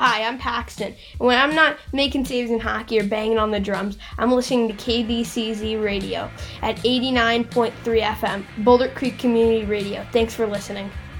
Hi, I'm Paxton. And when I'm not making saves in hockey or banging on the drums, I'm listening to KBCZ Radio at 89.3 FM, Boulder Creek Community Radio. Thanks for listening.